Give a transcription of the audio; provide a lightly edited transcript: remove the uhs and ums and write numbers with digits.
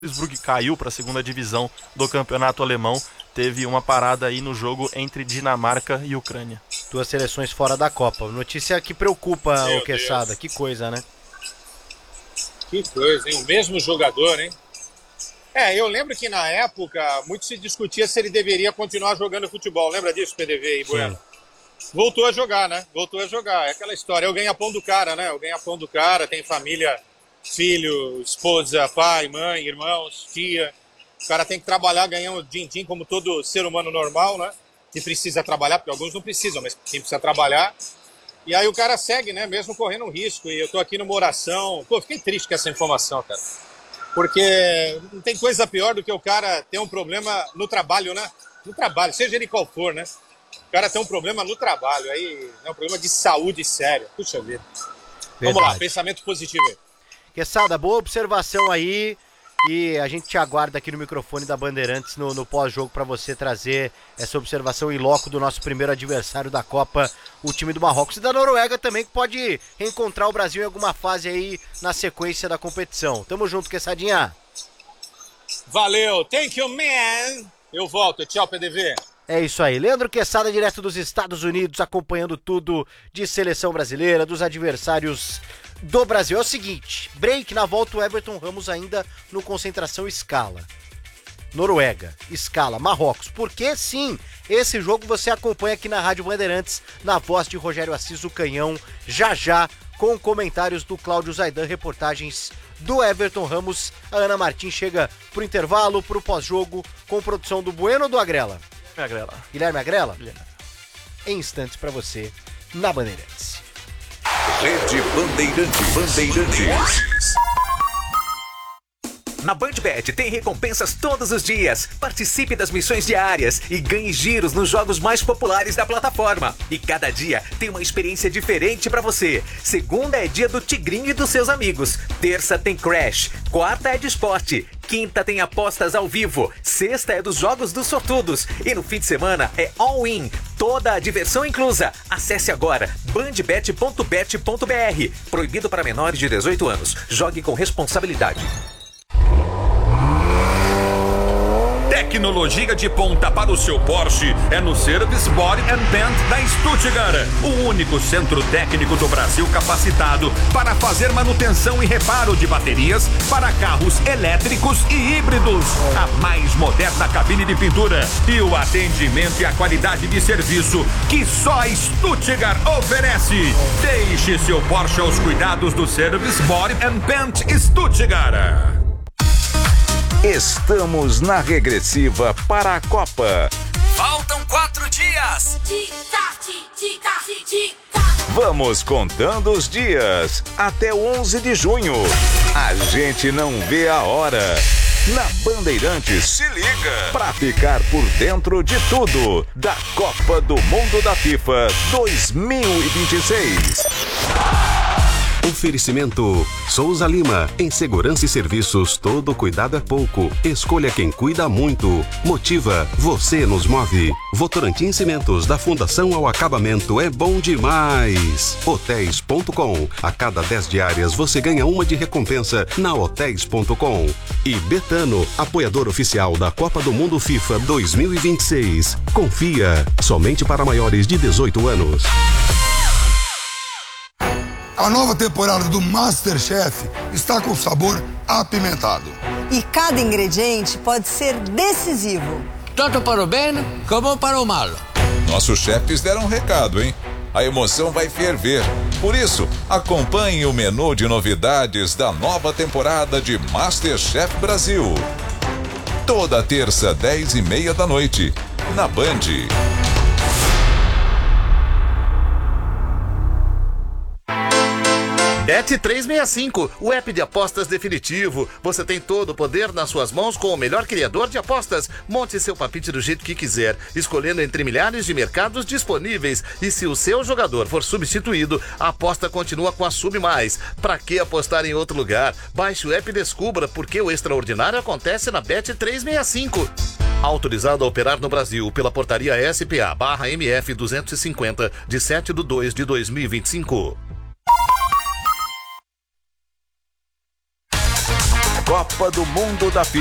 Wolfsburg caiu para a segunda divisão do campeonato alemão. Teve uma parada aí no jogo entre Dinamarca e Ucrânia. 2 seleções fora da Copa. Notícia que preocupa o Quesada. Que coisa, né? Que coisa, hein? O mesmo jogador, hein? Eu lembro que na época muito se discutia se ele deveria continuar jogando futebol. Lembra disso, PDV e Bueno? Voltou a jogar, né? Voltou a jogar. É aquela história, é o ganha-pão do cara, né? O ganha-pão do cara, tem família, filho, esposa, pai, mãe, irmãos, tia. O cara tem que trabalhar, ganhar um din-din como todo ser humano normal, né? Que precisa trabalhar, porque alguns não precisam, mas quem precisa trabalhar. E aí o cara segue, né? Mesmo correndo um risco. E eu tô aqui numa oração. Pô, fiquei triste com essa informação, cara. Porque não tem coisa pior do que o cara ter um problema no trabalho, né? No trabalho, seja ele qual for, né? O cara tem um problema no trabalho, aí é um problema de saúde sério. Puxa vida. Vamos lá, pensamento positivo aí. Quesada, boa observação aí. E a gente te aguarda aqui no microfone da Bandeirantes no pós-jogo para você trazer essa observação em loco do nosso primeiro adversário da Copa, o time do Marrocos. E da Noruega também, que pode reencontrar o Brasil em alguma fase aí na sequência da competição. Tamo junto, Quessadinha. Valeu, thank you, man. Eu volto, tchau, PDV. É isso aí, Leandro Quesada, direto dos Estados Unidos, acompanhando tudo de seleção brasileira, dos adversários do Brasil. É o seguinte, break, na volta o Everton Ramos ainda no concentração escala. Noruega, escala, Marrocos, porque sim, esse jogo você acompanha aqui na Rádio Bandeirantes, na voz de Rogério Assis, o Canhão, já, com comentários do Cláudio Zaidan, reportagens do Everton Ramos. A Ana Martins chega pro intervalo, pro pós-jogo, com produção do Bueno ou do Agrela? Guilherme Agrela? Em instantes pra você, na Bandeirantes. Rede Bandeirantes. Na BandBet tem recompensas todos os dias. Participe das missões diárias e ganhe giros nos jogos mais populares da plataforma. E cada dia tem uma experiência diferente pra você. Segunda é dia do Tigrinho e dos seus amigos. Terça tem Crash. Quarta é de esporte. Quinta tem apostas ao vivo. Sexta é dos jogos dos sortudos. E no fim de semana é all-in. Toda a diversão inclusa. Acesse agora bandbet.bet.br. Proibido para menores de 18 anos. Jogue com responsabilidade. Tecnologia de ponta para o seu Porsche é no Service Body and Paint da Stuttgart, o único centro técnico do Brasil capacitado para fazer manutenção e reparo de baterias para carros elétricos e híbridos. A mais moderna cabine de pintura e o atendimento e a qualidade de serviço que só a Stuttgart oferece. Deixe seu Porsche aos cuidados do Service Body and Paint Stuttgart. Estamos na regressiva para a Copa. Faltam 4 dias. Vamos contando os dias até o 11 de junho. A gente não vê a hora. Na Bandeirantes, se liga pra ficar por dentro de tudo da Copa do Mundo da FIFA 2026. Oferecimento Souza Lima. Em segurança e serviços, todo cuidado é pouco. Escolha quem cuida muito. Motiva, você nos move. Votorantim Cimentos, da fundação ao acabamento, é bom demais. Hotéis.com. A cada 10 diárias você ganha uma de recompensa na Hotéis.com. E Betano, apoiador oficial da Copa do Mundo FIFA 2026. Confia, somente para maiores de 18 anos. A nova temporada do MasterChef está com sabor apimentado. E cada ingrediente pode ser decisivo. Tanto para o bem como para o mal. Nossos chefes deram um recado, hein? A emoção vai ferver. Por isso, acompanhe o menu de novidades da nova temporada de MasterChef Brasil. Toda terça, 10h30 da noite, na Band. Bet365, o app de apostas definitivo. Você tem todo o poder nas suas mãos com o melhor criador de apostas. Monte seu palpite do jeito que quiser, escolhendo entre milhares de mercados disponíveis. E se o seu jogador for substituído, a aposta continua com a Sub Mais. Pra que apostar em outro lugar? Baixe o app e descubra porque o extraordinário acontece na Bet365. Autorizado a operar no Brasil pela portaria SPA/MF 250 de 7/2/2025. Copa do Mundo da FIFA.